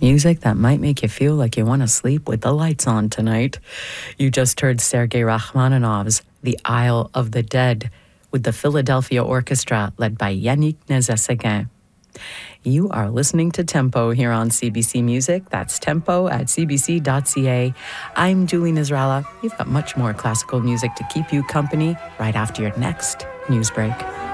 Music that might make you feel like you want to sleep with the lights on tonight. You just heard Sergei Rachmaninoff's The Isle of the Dead with the Philadelphia Orchestra led by Yannick Nézet-Séguin. You are listening to Tempo here on CBC Music. That's tempo at cbc.ca. I'm Julie Nizralla. You've got much more classical music to keep you company right after your next news break.